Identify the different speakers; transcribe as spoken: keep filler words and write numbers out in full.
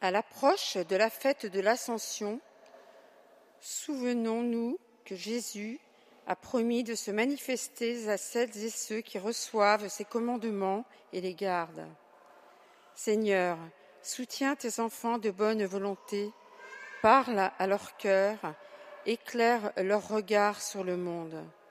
Speaker 1: À l'approche de la fête de l'Ascension, souvenons-nous que Jésus a promis de se manifester à celles et ceux qui reçoivent ses commandements et les gardent. Seigneur, soutiens tes enfants de bonne volonté, parle à leur cœur, éclaire leur regard sur le monde.